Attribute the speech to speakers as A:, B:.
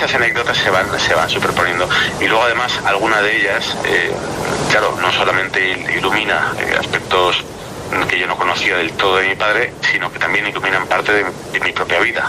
A: esas anécdotas se van superponiendo. Y luego además alguna de ellas, claro, no solamente ilumina aspectos que yo no conocía del todo de mi padre, sino que también iluminan parte de mi propia vida.